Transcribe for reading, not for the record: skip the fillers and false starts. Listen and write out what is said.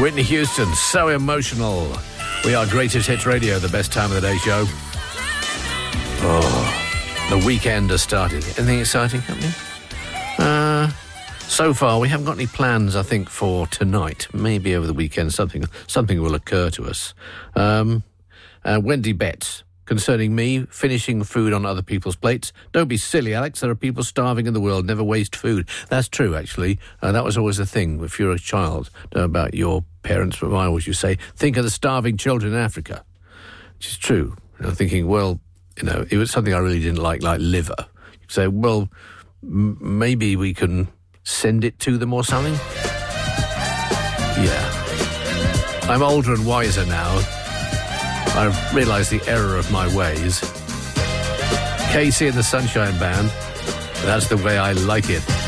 Whitney Houston, So Emotional. We are Greatest Hits Radio, the best time of the day show. Oh, the weekend has started. Anything exciting happening? So far, we haven't got any plans, I think, for tonight. Maybe over the weekend something will occur to us. Wendy Betts, concerning me finishing food on other people's plates. Don't be silly, Alex. There are people starving in the world. Never waste food. That's true, actually. That was always the thing. If you're a child, don't know about your parents, but I always used to say, think of the starving children in Africa. Which is true. Thinking, well, it was something I really didn't like liver. You say, well, maybe we can send it to them or something? Yeah. I'm older and wiser now. I've realised the error of my ways. Casey and the Sunshine Band. That's the way I like it.